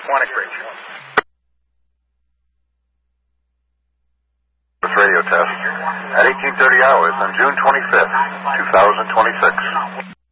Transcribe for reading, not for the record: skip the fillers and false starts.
Quantic Bridge. Radio test at 18:30 hours on June 25th, 2026.